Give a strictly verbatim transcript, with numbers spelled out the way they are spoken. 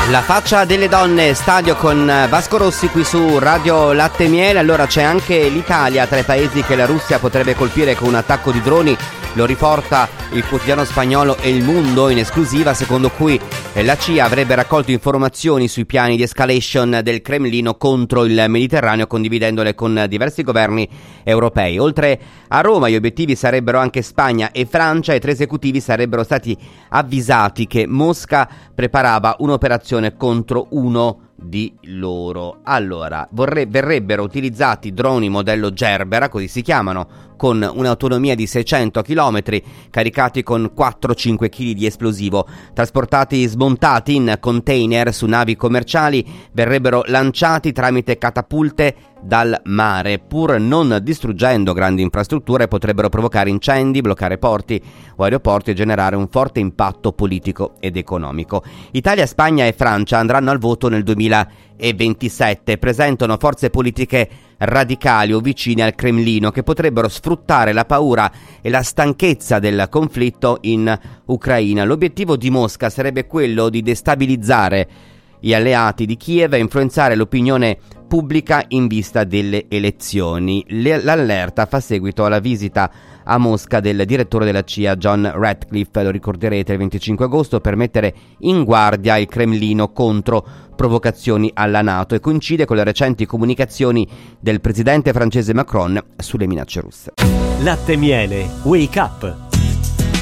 La faccia delle donne, stadio con Vasco Rossi qui su Radio Latte e Miele. Allora c'è anche l'Italia tra i paesi che la Russia potrebbe colpire con un attacco di droni. Lo riporta il quotidiano spagnolo El Mundo in esclusiva, secondo cui la C I A avrebbe raccolto informazioni sui piani di escalation del Cremlino contro il Mediterraneo, condividendole con diversi governi europei. Oltre a Roma, gli obiettivi sarebbero anche Spagna e Francia, e tre esecutivi sarebbero stati avvisati che Mosca preparava un'operazione contro uno di loro. Allora, vorre- verrebbero utilizzati droni modello Gerbera, così si chiamano, con un'autonomia di seicento chilometri, caricati con quattro cinque chili di esplosivo, trasportati smontati in container su navi commerciali, verrebbero lanciati tramite catapulte dal mare. Pur non distruggendo grandi infrastrutture, potrebbero provocare incendi, bloccare porti o aeroporti e generare un forte impatto politico ed economico. Italia, Spagna e Francia andranno al voto nel duemilaventisette, presentano forze politiche radicali o vicine al Cremlino che potrebbero sfruttare la paura e la stanchezza del conflitto in Ucraina. L'obiettivo di Mosca sarebbe quello di destabilizzare gli alleati di Kiev e influenzare l'opinione pubblica in vista delle elezioni. Le- l'allerta fa seguito alla visita a Mosca del direttore della C I A John Ratcliffe, lo ricorderete, il venticinque agosto, per mettere in guardia il Cremlino contro provocazioni alla NATO, e coincide con le recenti comunicazioni del presidente francese Macron sulle minacce russe. Latte e Miele, Wake Up.